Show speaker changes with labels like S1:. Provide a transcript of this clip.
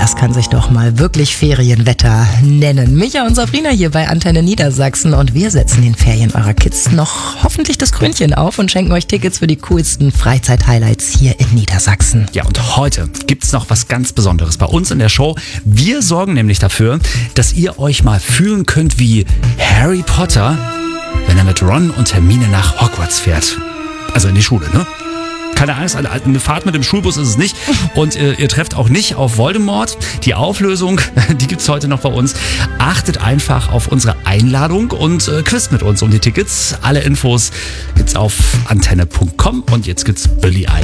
S1: das kann sich doch mal wirklich Ferienwetter nennen. Micha und Sabrina hier bei Antenne Niedersachsen und wir setzen den Ferien eurer Kids noch hoffentlich das Krönchen auf und schenken euch Tickets für die coolsten Freizeit-Highlights hier in Niedersachsen.
S2: Ja, und heute gibt's noch was ganz Besonderes bei uns in der Show. Wir sorgen nämlich dafür, dass ihr euch mal fühlen könnt wie Harry Potter, wenn er mit Ron und Hermine nach Hogwarts fährt. Also in die Schule, ne? Keine Angst, eine Fahrt mit dem Schulbus ist es nicht. Und ihr trefft auch nicht auf Voldemort. Die Auflösung, die gibt's heute noch bei uns. Achtet einfach auf unsere Einladung und quizt mit uns um die Tickets. Alle Infos gibt's auf antenne.com und jetzt gibt's Billie Eilish.